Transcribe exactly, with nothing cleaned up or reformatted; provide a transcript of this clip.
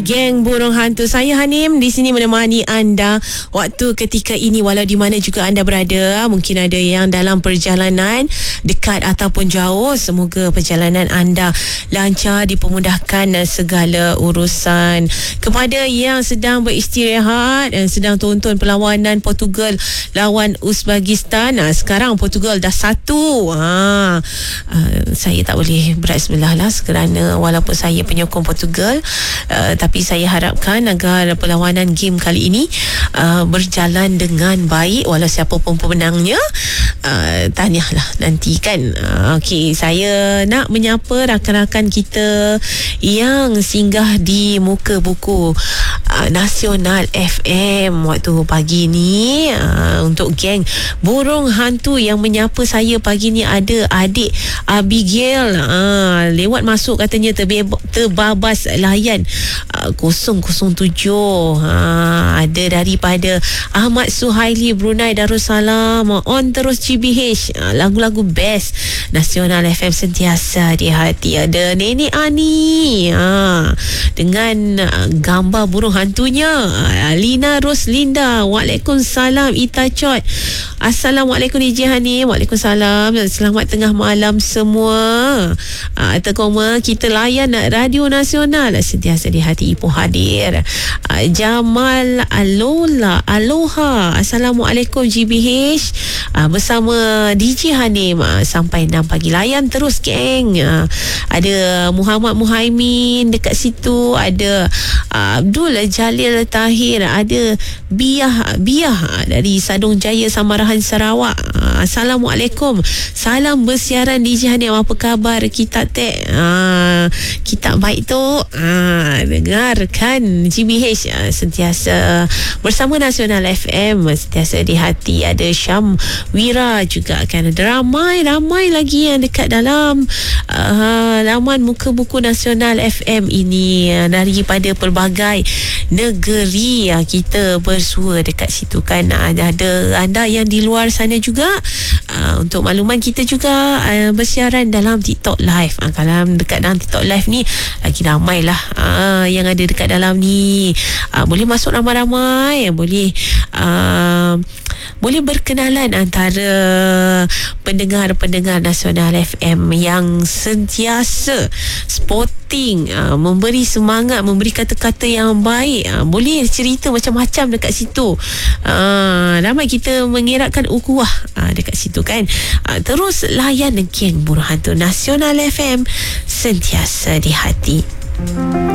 Geng Burung Hantu, saya Hanim di sini menemani anda waktu ketika ini, walau di mana juga anda berada. Mungkin ada yang dalam perjalanan dekat ataupun jauh. Semoga perjalanan anda lancar, dipermudahkan segala urusan. Kepada yang sedang beristirahat dan sedang tonton perlawanan Portugal lawan Uzbekistan, nah, sekarang Portugal dah satu. Ha, uh, saya tak boleh berat sebelah lah, kerana walaupun saya penyokong Portugal, uh, tapi saya harapkan agar perlawanan game kali ini uh, berjalan dengan baik, walau siapa pun pemenangnya. Uh, tahniahlah nanti kan. Uh, Okey, saya nak menyapa rakan-rakan kita yang singgah di muka buku uh, Nasional F M waktu pagi ni. Uh, untuk geng Burung Hantu yang menyapa saya pagi ni, ada adik Abigail, uh, lewat masuk katanya terbeba- terbabas layan uh, kosong kosong tujuh. Ha, ada daripada Ahmad Suhaili, Brunei Darussalam, on terus G B H, ha, lagu-lagu best Nasional F M sentiasa di hati. Ada Nenek Ani, ha, dengan uh, gambar burung hantunya. ha, Lina Roslinda, Waalaikumsalam. Ita Chot, Assalamualaikum D J Hani. Waalaikumsalam, selamat tengah malam semua. ha, Terkoma, kita layan Radio Nasional sentiasa di hati. Ipoh hadir. uh, Jamal Alola Aloha, Assalamualaikum G B H, uh, bersama D J Hanim uh, sampai enam pagi. Layan terus geng. uh, Ada Muhammad Muhaimin dekat situ, ada uh, Abdul Jalil Tahir, ada Biah Biah dari Sadong Jaya, Samarahan, Sarawak. uh, Assalamualaikum, salam bersiaran D J Hanim, apa khabar kita teh? uh, Kita baik tu. uh, Dengarkan G B H uh, sentiasa bersama Nasional F M, sentiasa di hati. Ada Syam Wira juga kan. Ada ramai-ramai lagi yang dekat dalam uh, laman muka buku Nasional F M ini, uh, daripada pelbagai negeri. uh, Kita bersua dekat situ kan. uh, Ada anda yang di luar sana juga. uh, Untuk makluman, kita juga uh, bersiaran dalam TikTok Live. uh, Kalau dekat dalam TikTok Live ni lagi ramai lah uh, yang ada dekat dalam ni. uh, Boleh masuk ramai-ramai, boleh uh, boleh berkenalan antara pendengar-pendengar Nasional F M yang sentiasa sporting, uh, memberi semangat, memberi kata-kata yang baik. uh, Boleh cerita macam-macam dekat situ. uh, Ramai kita mengeratkan ukhuwah uh, dekat situ kan. uh, Terus layan geng Burung Hantu Nasional F M, sentiasa di hati.